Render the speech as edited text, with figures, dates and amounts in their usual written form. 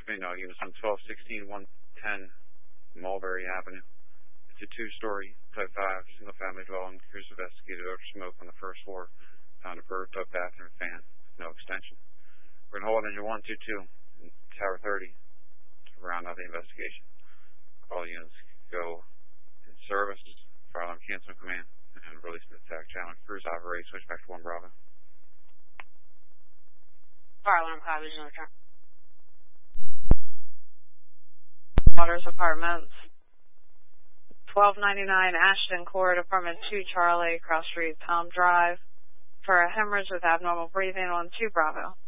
units on 1216, 110 Mulberry Avenue. It's a two-story, Type 5, single-family dwelling. Crews investigated odor smoke on the first floor. Found a burnt up bathroom fan with no extension. We're going to hold engine 122 in Tower 30 to round out the investigation. All units go in service, fire alarm cancel command, and release the attack channel. Crews operate, switch back to 1 Bravo. Fire alarm copies in return. Waters Apartments, 1299 Ashton Court, Apartment 2 Charlie, Cross Street, Palm Drive, for a hemorrhage with abnormal breathing on 2 Bravo.